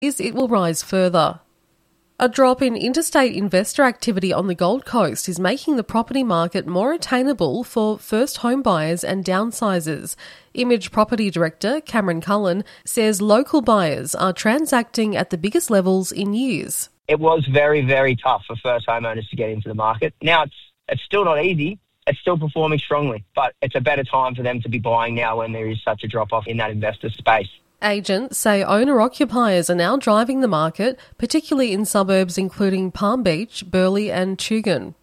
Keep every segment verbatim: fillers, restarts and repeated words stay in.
it will rise further. A drop in interstate investor activity on the Gold Coast is making the property market more attainable for first home buyers and downsizers. Image Property Director Cameron Cullen says local buyers are transacting at the biggest levels in years. It was very, very tough for first homeowners to get into the market. Now it's it's still not easy. It's still performing strongly, but it's a better time for them to be buying now when there is such a drop-off in that investor space. Agents say owner-occupiers are now driving the market, particularly in suburbs including Palm Beach, Burleigh and Tugun.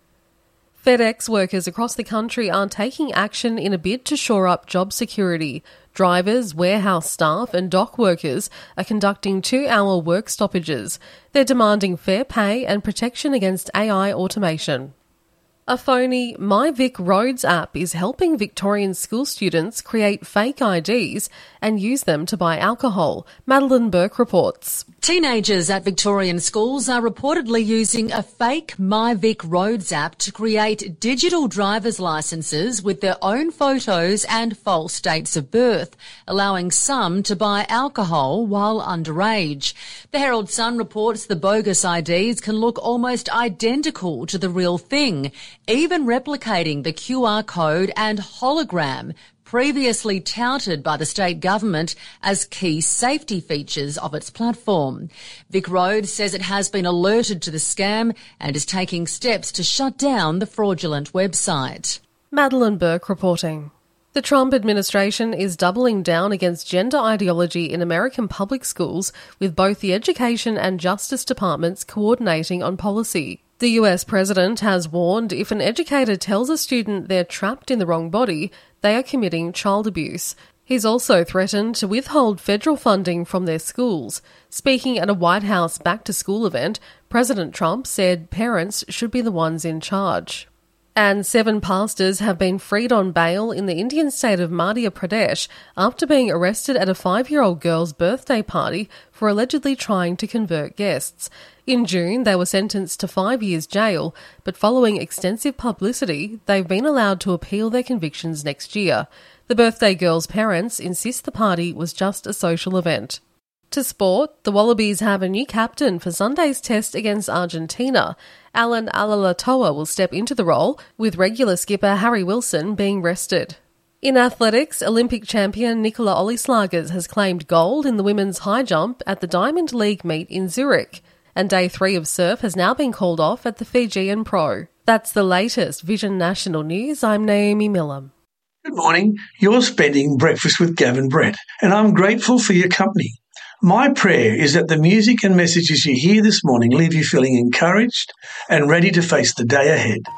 FedEx workers across the country are taking action in a bid to shore up job security. Drivers, warehouse staff and dock workers are conducting two-hour work stoppages. They're demanding fair pay and protection against A I automation. A phony MyVic Roads app is helping Victorian school students create fake I Ds and use them to buy alcohol. Madeline Burke reports. Teenagers at Victorian schools are reportedly using a fake MyVic Roads app to create digital driver's licences with their own photos and false dates of birth, allowing some to buy alcohol while underage. The Herald Sun reports the bogus I Ds can look almost identical to the real thing, even replicating the Q R code and hologram previously touted by the state government as key safety features of its platform. Vic Road says it has been alerted to the scam and is taking steps to shut down the fraudulent website. Madeline Burke reporting. The Trump administration is doubling down against gender ideology in American public schools, with both the Education and Justice Departments coordinating on policy. The U S president has warned if an educator tells a student they're trapped in the wrong body, they are committing child abuse. He's also threatened to withhold federal funding from their schools. Speaking at a White House back-to-school event, President Trump said parents should be the ones in charge. And seven pastors have been freed on bail in the Indian state of Madhya Pradesh after being arrested at a five-year-old girl's birthday party for allegedly trying to convert guests. In June, they were sentenced to five years jail, but following extensive publicity, they've been allowed to appeal their convictions next year. The birthday girl's parents insist the party was just a social event. To sport, the Wallabies have a new captain for Sunday's test against Argentina. Alan Alalatoa will step into the role, with regular skipper Harry Wilson being rested. In athletics, Olympic champion Nicola Ollislagers has claimed gold in the women's high jump at the Diamond League meet in Zurich. And day three of surf has now been called off at the Fijian Pro. That's the latest Vision National News. I'm Naomi Millam. Good morning. You're spending breakfast with Gavin Brett, and I'm grateful for your company. My prayer is that the music and messages you hear this morning leave you feeling encouraged and ready to face the day ahead.